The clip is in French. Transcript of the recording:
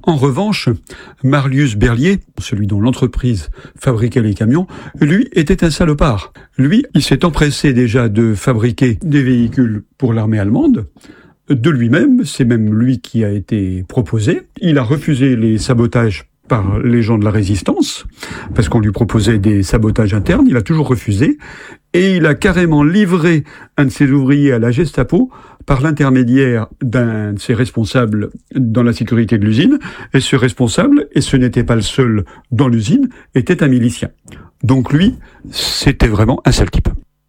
En revanche, Marius Berlier, celui dont l'entreprise fabriquait les camions, lui était un salopard. Lui, il s'est empressé déjà de fabriquer des véhicules pour l'armée allemande. De lui-même, c'est même lui qui a été proposé. Il a refusé les sabotages par les gens de la résistance, parce qu'on lui proposait des sabotages internes, il a toujours refusé, et il a carrément livré un de ses ouvriers à la Gestapo par l'intermédiaire d'un de ses responsables dans la sécurité de l'usine, et ce responsable, et ce n'était pas le seul dans l'usine, était un milicien. Donc lui, c'était vraiment un sale type.